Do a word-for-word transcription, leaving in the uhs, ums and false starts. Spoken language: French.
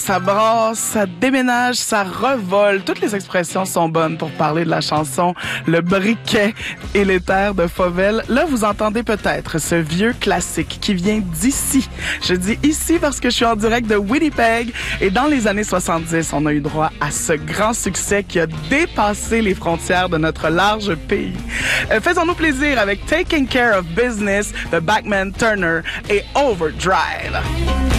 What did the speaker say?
Ça brasse, ça déménage, ça revole. Toutes les expressions sont bonnes pour parler de la chanson Le Briquet et les terres de Fauvel. Là, vous entendez peut-être ce vieux classique qui vient d'ici. Je dis ici parce que je suis en direct de Winnipeg. Et dans les années soixante-dix, on a eu droit à ce grand succès qui a dépassé les frontières de notre large pays. Euh, faisons-nous plaisir avec Taking Care of Business de Bachman Turner et Overdrive.